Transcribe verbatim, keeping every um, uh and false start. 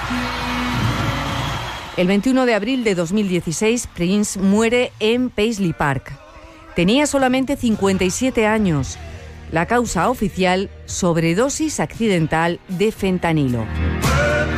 El veintiuno de abril de dos mil dieciséis, Prince muere en Paisley Park. Tenía solamente cincuenta y siete años. La causa oficial, sobredosis accidental de fentanilo.